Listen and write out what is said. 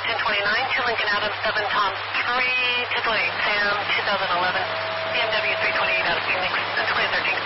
1029 to Lincoln Adams 7 Tom 3 888 Sam 2011 BMW 328 out of Phoenix 2013